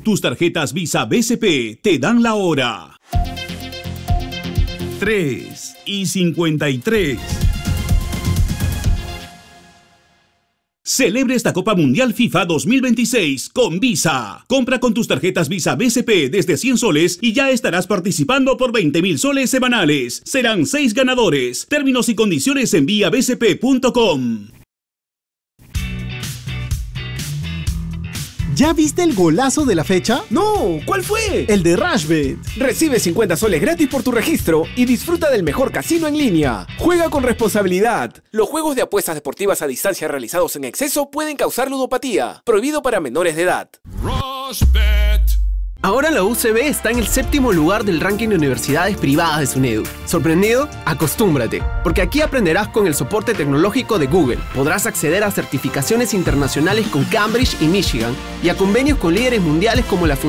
Tus tarjetas Visa BCP te dan la hora. 3:53. Celebre esta Copa Mundial FIFA 2026 con Visa. Compra con tus tarjetas Visa BCP desde 100 soles y ya estarás participando por 20.000 soles semanales. Serán 6 ganadores. Términos y condiciones en viabcp.com. ¿Ya viste el golazo de la fecha? ¡No! ¿Cuál fue? El de Rashbet. Recibe 50 soles gratis por tu registro y disfruta del mejor casino en línea. Juega con responsabilidad. Los juegos de apuestas deportivas a distancia realizados en exceso pueden causar ludopatía. Prohibido para menores de edad. Rashbet. Ahora la UCB está en el 7º lugar del ranking de universidades privadas de SUNEDU. ¿Sorprendido? Acostúmbrate, porque aquí aprenderás con el soporte tecnológico de Google. Podrás acceder a certificaciones internacionales con Cambridge y Michigan y a convenios con líderes mundiales como la Fundación